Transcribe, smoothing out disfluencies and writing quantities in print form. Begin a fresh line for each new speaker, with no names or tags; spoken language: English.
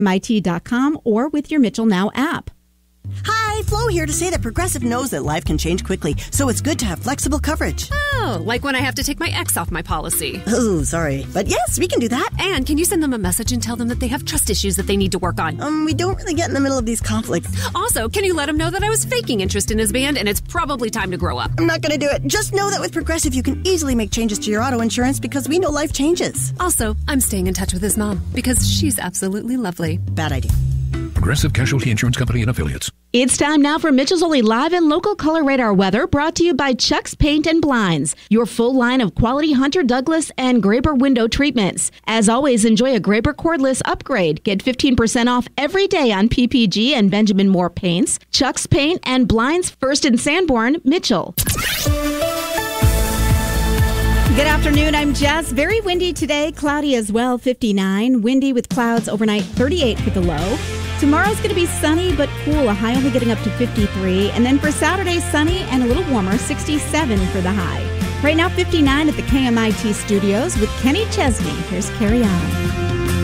KMIT.com or with your Mitchell Now app.
Hi, Flo here to say that Progressive knows that life can change quickly, so it's good to have flexible coverage.
Oh, like when I have to take my ex off my policy.
Oh, sorry. But yes, we can do that.
And can you send them a message and tell them that they have trust issues that they need to work on?
We don't really get in the middle of these conflicts.
Also, can you let him know that I was faking interest in his band and it's probably time to grow up?
I'm not going to do it. Just know that with Progressive, you can easily make changes to your auto insurance because we know life changes.
Also, I'm staying in touch with his mom because she's absolutely lovely.
Bad idea.
Progressive Casualty Insurance Company and Affiliates.
It's time now for Mitchell's Only Live and Local Color Radar Weather, brought to you by Chuck's Paint and Blinds, your full line of quality Hunter Douglas and Graber window treatments. As always, enjoy a Graber cordless upgrade. Get 15% off every day on PPG and Benjamin Moore paints. Chuck's Paint and Blinds, first in Sanborn, Mitchell. Good afternoon, I'm Jess. Very windy today, cloudy as well, 59. Windy with clouds overnight, 38 for the low. Tomorrow's going to be sunny but cool, a high only getting up to 53. And then for Saturday, sunny and a little warmer, 67 for the high. Right now, 59 at the KMIT studios with Kenny Chesney. Here's Carry On.